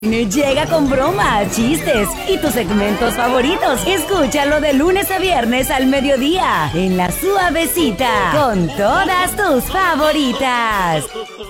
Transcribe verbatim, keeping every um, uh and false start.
Llega con bromas, chistes y tus segmentos favoritos. Escúchalo de lunes a viernes al mediodía en La Suavecita con todas tus favoritas.